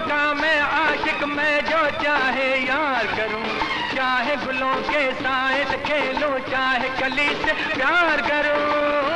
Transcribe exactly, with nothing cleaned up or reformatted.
का मैं आशिक, मैं जो चाहे यार करूं, चाहे गुलों के साथ खेलूं, चाहे कली से प्यार करूं।